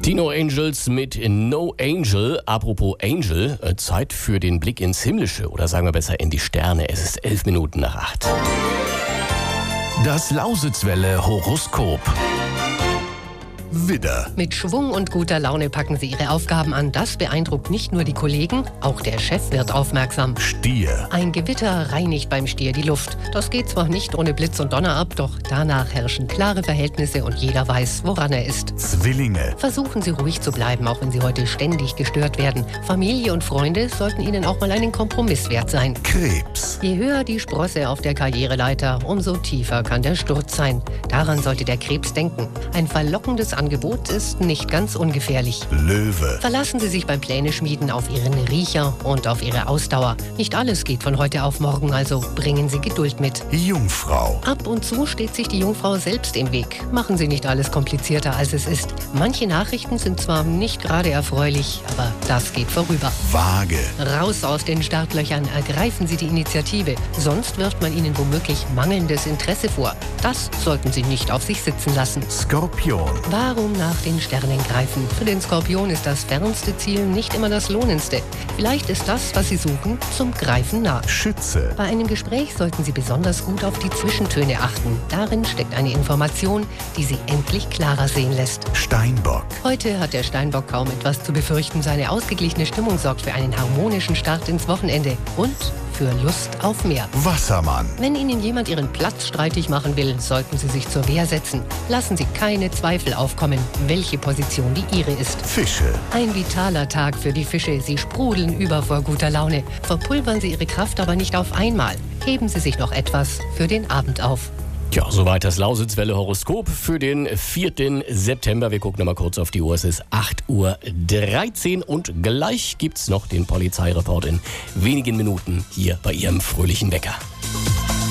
Die No Angels mit No Angel. Apropos Angel, Zeit für den Blick ins Himmlische oder sagen wir besser in die Sterne. Es ist 11 Minuten nach 8. Das Lausitzwelle Horoskop. Widder. Mit Schwung und guter Laune packen Sie Ihre Aufgaben an. Das beeindruckt nicht nur die Kollegen, auch der Chef wird aufmerksam. Stier. Ein Gewitter reinigt beim Stier die Luft. Das geht zwar nicht ohne Blitz und Donner ab, doch danach herrschen klare Verhältnisse und jeder weiß, woran er ist. Zwillinge. Versuchen Sie ruhig zu bleiben, auch wenn Sie heute ständig gestört werden. Familie und Freunde sollten Ihnen auch mal einen Kompromiss wert sein. Krebs. Je höher die Sprosse auf der Karriereleiter, umso tiefer kann der Sturz sein. Daran sollte der Krebs denken. Ein verlockendes Angebot ist nicht ganz ungefährlich. Löwe. Verlassen Sie sich beim Pläne-Schmieden auf Ihren Riecher und auf Ihre Ausdauer. Nicht alles geht von heute auf morgen, also bringen Sie Geduld mit. Jungfrau. Ab und zu steht sich die Jungfrau selbst im Weg. Machen Sie nicht alles komplizierter, als es ist. Manche Nachrichten sind zwar nicht gerade erfreulich, aber das geht vorüber. Waage. Raus aus den Startlöchern, ergreifen Sie die Initiative. Sonst wirft man Ihnen womöglich mangelndes Interesse vor. Das sollten Sie nicht auf sich sitzen lassen. Skorpion. Warum nach den Sternen greifen? Für den Skorpion ist das fernste Ziel nicht immer das lohnendste. Vielleicht ist das, was Sie suchen, zum Greifen nah. Schütze. Bei einem Gespräch sollten Sie besonders gut auf die Zwischentöne achten. Darin steckt eine Information, die Sie endlich klarer sehen lässt. Steinbock. Heute hat der Steinbock kaum etwas zu befürchten. Seine ausgeglichene Stimmung sorgt für einen harmonischen Start ins Wochenende und für Lust auf mehr. Wassermann. Wenn Ihnen jemand Ihren Platz streitig machen will, sollten Sie sich zur Wehr setzen. Lassen Sie keine Zweifel aufkommen, welche Position die Ihre ist. Fische. Ein vitaler Tag für die Fische. Sie sprudeln über vor guter Laune. Verpulvern Sie Ihre Kraft aber nicht auf einmal. Heben Sie sich noch etwas für den Abend auf. Ja, soweit das Lausitzwelle-Horoskop für den 4. September. Wir gucken nochmal kurz auf die Uhr. Es ist 8:13 Uhr und gleich gibt's noch den Polizeireport in wenigen Minuten hier bei Ihrem fröhlichen Wecker.